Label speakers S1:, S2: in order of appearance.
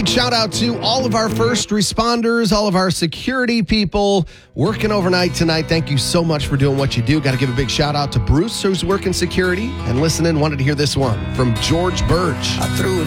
S1: big shout out to all of our first responders, all of our security people working overnight tonight. Thank you so much for doing what you do. Got to give a big shout out to Bruce, who's working security and listening. Wanted to hear this one from George Birch.
S2: I threw it